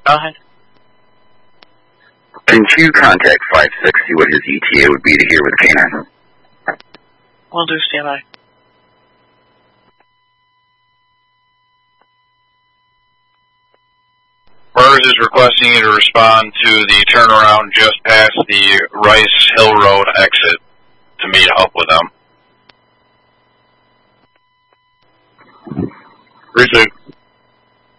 Go ahead. Can you contact 560 what his ETA would be to here with K9? We'll do, stand by. MERS is requesting you to respond to the turnaround just past the Rice Hill Road exit to meet up with them. Received.